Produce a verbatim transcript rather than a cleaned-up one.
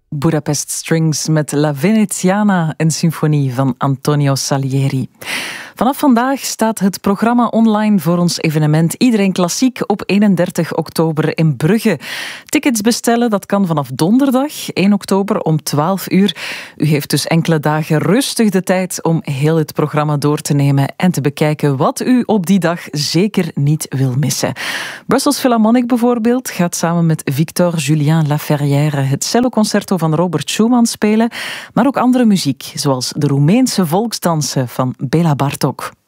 Budapest Strings met La Veneziana, een symfonie van Antonio Salieri. Vanaf vandaag staat het programma online voor ons evenement Iedereen Klassiek op eenendertig oktober in Brugge. Tickets bestellen, dat kan vanaf donderdag één oktober om twaalf uur. U heeft dus enkele dagen rustig de tijd om heel het programma door te nemen en te bekijken wat u op die dag zeker niet wil missen. Brussels Philharmonic bijvoorbeeld gaat samen met Victor Julien Laferrière het celloconcerto van Robert Schumann spelen, maar ook andere muziek, zoals de Roemeense volksdansen van Béla Bartók.